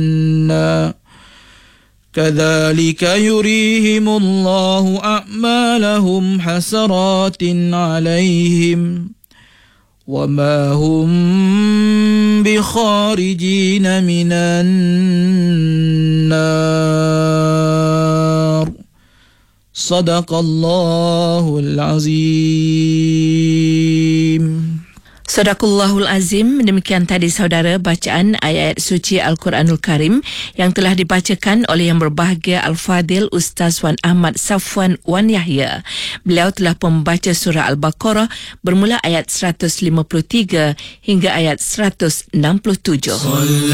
كذلك يريهم الله أعمالهم حسرات عليهم وما هم بخارجين من النار صدق الله العظيم. Sadaqallahul Azim. Demikian tadi saudara bacaan ayat suci Al-Quranul Karim yang telah dibacakan oleh yang berbahagia Al-Fadil Ustaz Wan Ahmad Safwan Wan Yahya. Beliau telah membaca surah Al-Baqarah bermula ayat 153 hingga ayat 167.